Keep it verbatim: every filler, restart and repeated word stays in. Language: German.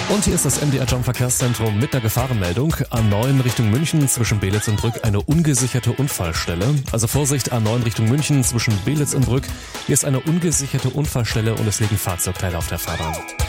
Und hier ist das M D R Jump Verkehrszentrum mit der Gefahrenmeldung. A neun Richtung München zwischen Belitz und Brück eine ungesicherte Unfallstelle. Also Vorsicht, A neun Richtung München zwischen Belitz und Brück. Hier ist eine ungesicherte Unfallstelle und es liegen Fahrzeugteile auf der Fahrbahn.